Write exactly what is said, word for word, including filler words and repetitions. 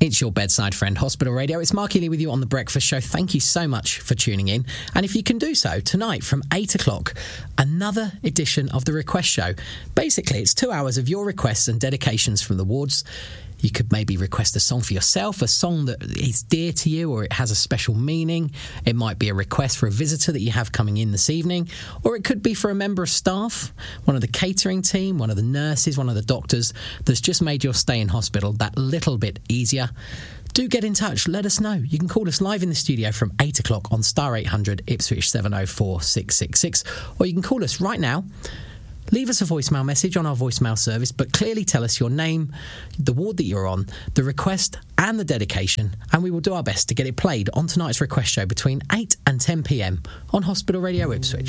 It's your bedside friend, Hospital Radio. It's Mark Ely with you on The Breakfast Show. Thank you so much for tuning in. And if you can do so, tonight from eight o'clock, another edition of The Request Show. Basically, it's two hours of your requests and dedications from the wards. You could maybe request a song for yourself, a song that is dear to you or it has a special meaning. It might be a request for a visitor that you have coming in this evening, or it could be for a member of staff, one of the catering team, one of the nurses, one of the doctors that's just made your stay in hospital that little bit easier. Do get in touch. Let us know. You can call us live in the studio from eight o'clock on star eight hundred Ipswich seven oh four six six six, or you can call us right now. Leave us a voicemail message on our voicemail service, but clearly tell us your name, the ward that you're on, the request and the dedication, and we will do our best to get it played on tonight's Request Show between eight and ten p.m. on Hospital Radio Ipswich.